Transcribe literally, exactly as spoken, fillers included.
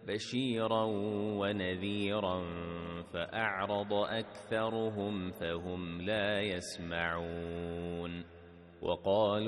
بشيرا ونذيرا فأعرض أكثرهم فهم لا يسمعون. وقالوا